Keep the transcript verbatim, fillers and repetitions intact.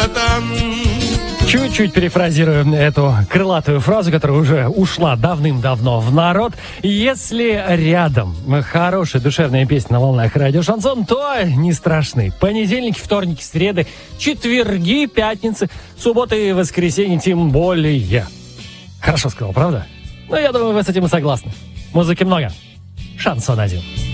Чуть-чуть перефразирую эту крылатую фразу, которая уже ушла давным-давно в народ. Если рядом хорошая душевная песня на волнах радио Шансон, то не страшны. Понедельники, вторники, среды, четверги, пятницы, субботы и воскресенье тем более. Хорошо сказал, правда? Ну, я думаю, вы с этим и согласны. Музыки много. Шансон один.